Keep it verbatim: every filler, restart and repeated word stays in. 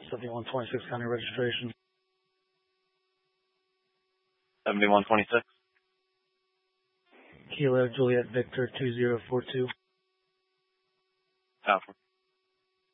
seventy-one twenty-six county registration. seventy-one twenty-six. Kilo Juliet Victor two zero four two. Copy.